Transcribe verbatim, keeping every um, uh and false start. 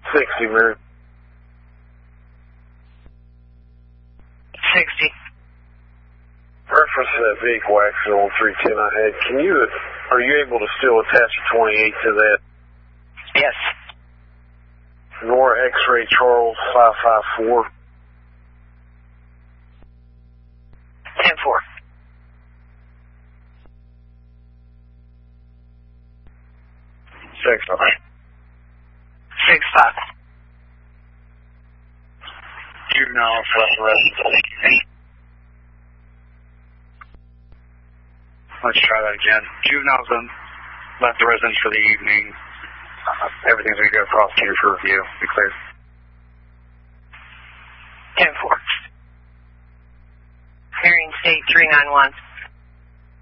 sixty, Mary. sixty. Reference to that vehicle accident on three ten I had, can you, are you able to still attach a twenty-eight to that? Yes. Nora X-ray Charles five five four. ten four. Six five. six five. Juvenile left the residence. Let's try that again. Juvenile's been left the residence for the evening. Uh, everything's going to go to prosecutor for review. Be clear. ten four. Clearing state three nine one.